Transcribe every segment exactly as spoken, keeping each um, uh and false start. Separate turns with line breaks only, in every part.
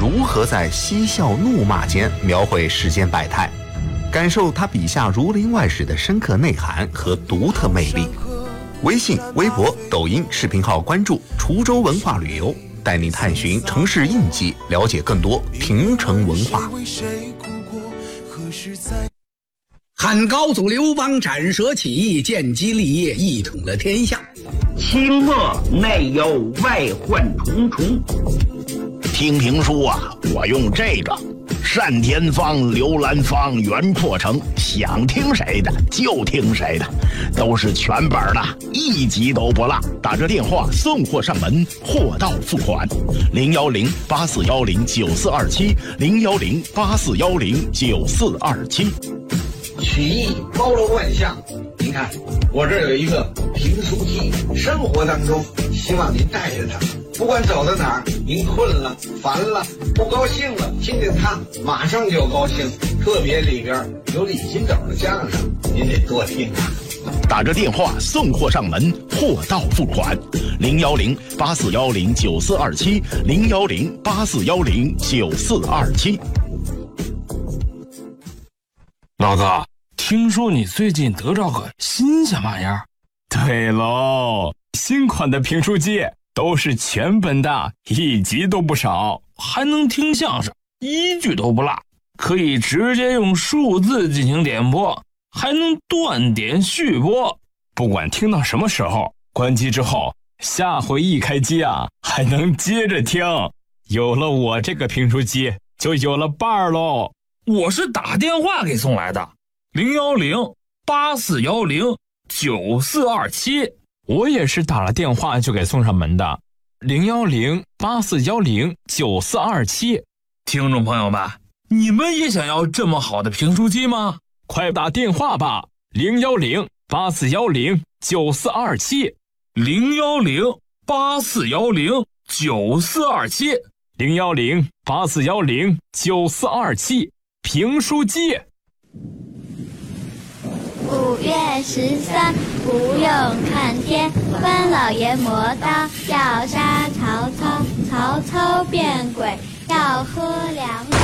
如何在嬉笑怒骂间描绘世间百态，感受他笔下儒林外史的深刻内涵和独特魅力。微信、微博、抖音视频号关注滁州文化旅游，带你探寻城市印记，了解更多平城文化。
汉高祖刘邦斩蛇起义，建基立业，一统了天下。
清末内忧外患重重。
听评书啊，我用这个单田芳、刘兰芳、袁阔成，想听谁的就听谁的，都是全本的，一集都不落。打这电话送货上门，货到付款。零幺零八四幺零九四二七，零幺零八四幺零九四二七。
曲艺包罗万象，您看我这儿有一个评书机，生活当中希望您带着它，不管走到哪儿，您困了、烦了、不高兴了，听听它，马上就高兴。特别里边有李金斗的相声，您得多听啊。
打着电话送货上门，货到付款。零幺零八四幺零九四二七，零幺零八四幺零九四二七。
老哥，听说你最近得着个新鲜玩意儿？
对喽，新款的评书机都是全本的，一集都不少，
还能听相声，一句都不落，可以直接用数字进行点播，还能断点续播。
不管听到什么时候，关机之后，下回一开机啊，还能接着听。有了我这个评书机，就有了伴儿喽。
我是打电话给送来的，零幺零八四幺零九四二七。
我也是打了电话就给送上门的，零幺零八四幺零九四二七。
听众朋友们，你们也想要这么好的评书机吗？
快打电话吧，零幺零八四幺零九四二七，
零幺零八四幺零九四二七，
零幺零八四幺零九四二七。评书机。
五月十三，不用看天，关老爷磨刀要杀曹操，曹操变鬼要喝凉水。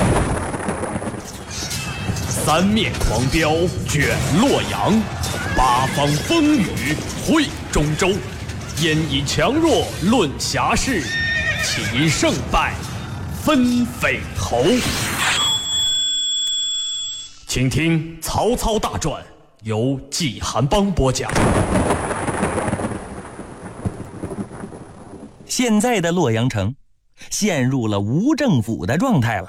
三面狂飙卷洛阳，八方风雨会中州。因以强弱论侠事，岂因胜败分匪侯。请听《曹操大传》，由纪寒邦播讲。
现在的洛阳城陷入了无政府的状态了。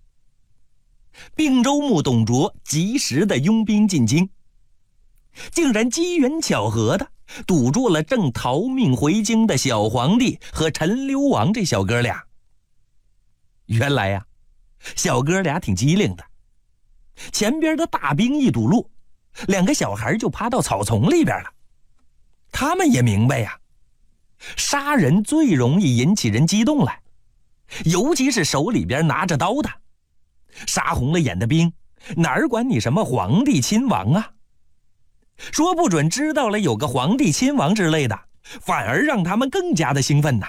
并州牧董卓及时的拥兵进京，竟然机缘巧合的堵住了正逃命回京的小皇帝和陈留王这小哥俩。原来呀、啊，小哥俩挺机灵的，前边的大兵一堵路，两个小孩就趴到草丛里边了。他们也明白呀，杀人最容易引起人激动来，尤其是手里边拿着刀的，杀红了眼的兵哪儿管你什么皇帝亲王啊，说不准知道了有个皇帝亲王之类的，反而让他们更加的兴奋呐。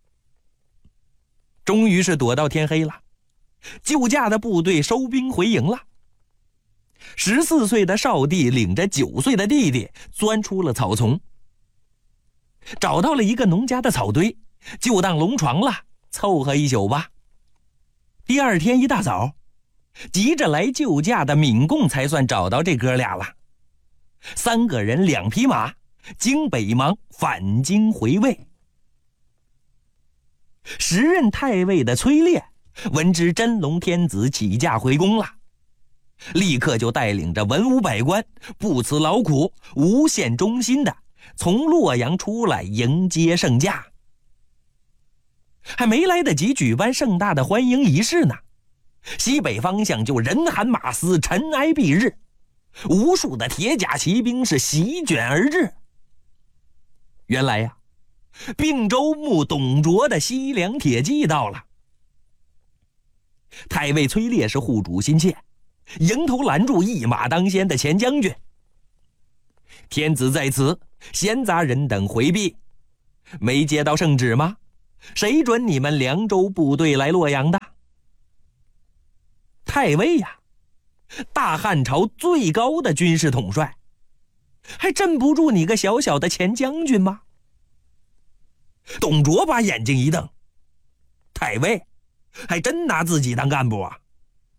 终于是躲到天黑了，救驾的部队收兵回营了。十四岁的少帝领着九岁的弟弟钻出了草丛，找到了一个农家的草堆，就当龙床了，凑合一宿吧。第二天一大早，急着来救驾的闵贡才算找到这哥俩了。三个人两匹马，经北邙返京回魏。时任太尉的崔烈闻知真龙天子起驾回宫了，立刻就带领着文武百官不辞劳苦，无限忠心的从洛阳出来迎接圣驾。还没来得及举办盛大的欢迎仪式呢，西北方向就人喊马嘶，尘埃蔽日，无数的铁甲骑兵是席卷而至。原来呀、啊，并州牧董卓的西凉铁骑到了。太尉崔烈是护主心切，迎头拦住一马当先的前将军。天子在此，闲杂人等回避。没接到圣旨吗？谁准你们凉州部队来洛阳的？ 太尉呀，大汉朝最高的军事统帅，还镇不住你个小小的前将军吗？董卓把眼睛一瞪，太尉还真拿自己当干部啊？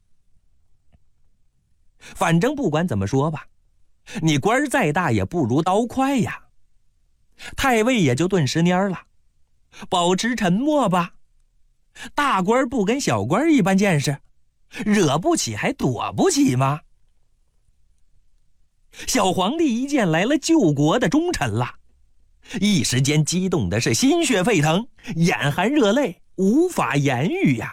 反正不管怎么说吧，你官再大也不如刀快呀。太尉也就顿时蔫了，保持沉默吧。大官不跟小官一般见识，惹不起还躲不起吗？小皇帝一见来了救国的忠臣了，一时间激动的是心血沸腾，眼含热泪，无法言语呀。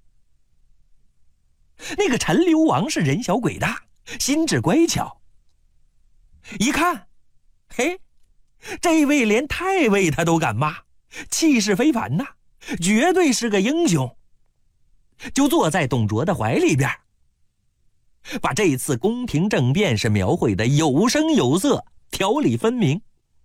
那个陈留王是人小鬼大，心智乖巧，一看，嘿，这位连太尉他都敢骂，气势非凡呐，绝对是个英雄。就坐在董卓的怀里边，把这次宫廷政变是描绘的有声有色，条理分明。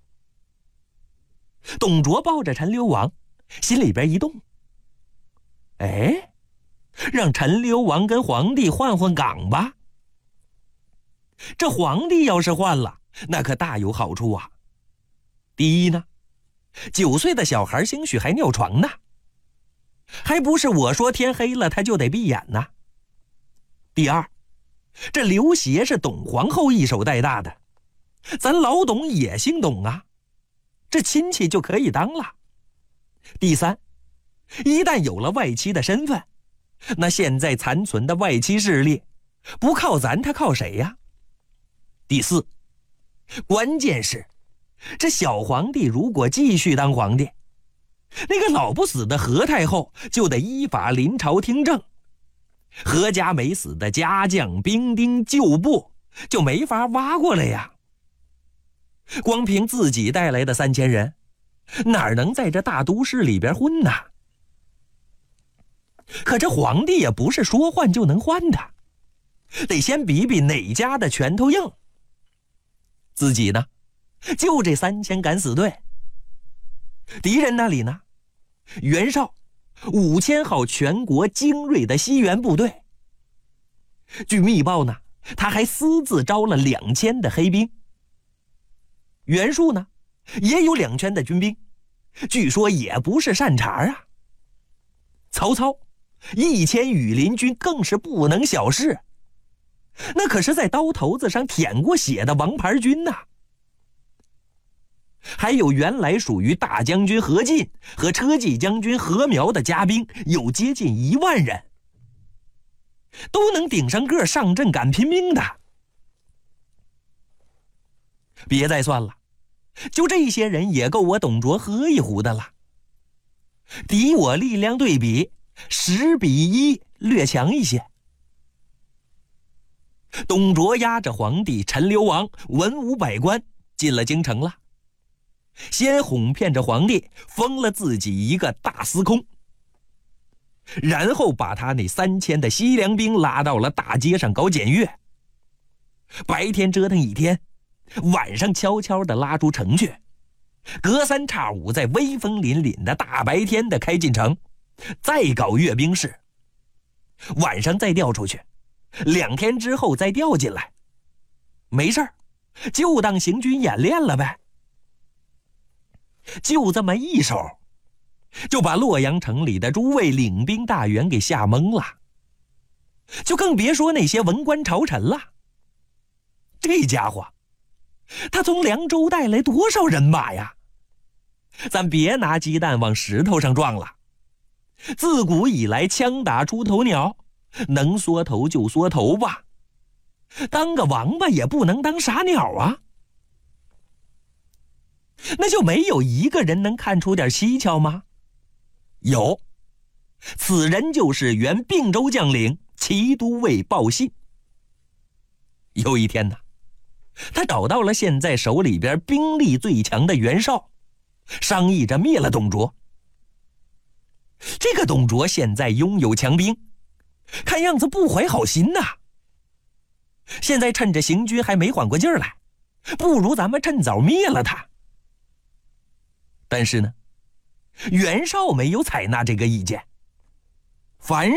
董卓抱着陈留王，心里边一动，哎，让陈留王跟皇帝换换岗吧。这皇帝要是换了，那可大有好处啊。第一呢，九岁的小孩兴许还尿床呢，还不是我说天黑了他就得闭眼呢。第二，这刘协是董皇后一手带大的，咱老董也姓董啊，这亲戚就可以当了。第三，一旦有了外戚的身份，那现在残存的外戚势力不靠咱他靠谁呀？第四，关键是这小皇帝如果继续当皇帝，那个老不死的何太后就得依法临朝听政，何家没死的家将兵丁旧部就没法挖过来呀。光凭自己带来的三千人，哪能在这大都市里边混呢？可这皇帝也不是说换就能换的，得先比比哪家的拳头硬。自己呢，就这三千敢死队，敌人那里呢，袁绍五千号全国精锐的西援部队。据密报呢，他还私自招了两千的黑兵。袁术呢，也有两千的军兵，据说也不是善茬啊。曹操一千羽林军更是不能小视，那可是在刀头子上舔过血的王牌军呐、啊。还有原来属于大将军何进和车骑将军何苗的家兵，有接近一万人，都能顶上个上阵敢拼命的。别再算了，就这些人也够我董卓喝一壶的了。敌我力量对比十比一，略强一些。董卓押着皇帝陈留王文武百官进了京城了，先哄骗着皇帝封了自己一个大司空，然后把他那三千的西凉兵拉到了大街上搞检阅，白天折腾一天，晚上悄悄地拉出城去，隔三差五在威风凛凛的大白天的开进城，再搞阅兵式，晚上再调出去，两天之后再调进来，没事儿，就当行军演练了呗。就这么一手，就把洛阳城里的诸位领兵大员给吓懵了，就更别说那些文官朝臣了。这家伙他从凉州带来多少人马呀？咱别拿鸡蛋往石头上撞了，自古以来枪打出头鸟，能缩头就缩头吧，当个王八也不能当傻鸟啊。那就没有一个人能看出点蹊跷吗？有，此人就是原并州将领骑都尉鲍信。有一天呢，他找到了现在手里边兵力最强的袁绍，商议着灭了董卓。这个董卓现在拥有强兵，看样子不怀好心呐、啊。现在趁着行军还没缓过劲儿来，不如咱们趁早灭了他。但是呢，袁绍没有采纳这个意见，凡